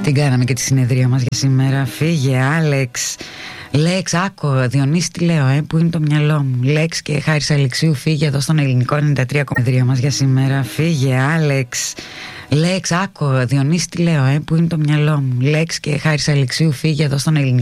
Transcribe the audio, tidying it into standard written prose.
Την κάναμε και τη συνεδρία μας για σήμερα. Φύγε Άλεξ. Λέξ, άκω, Διονύση τι λέω, που είναι το μυαλό μου. Λέξ και Χάρης Αλεξίου, φύγε εδώ στον ελληνικό 93. Συνεδρία μας για σήμερα. Φύγε Άλεξ. Λέξ, άκω, Διονύση τι λέω, που είναι το μυαλό μου. Λέξ και Χάρης Αλεξίου, φύγε εδώ στον ελληνικό.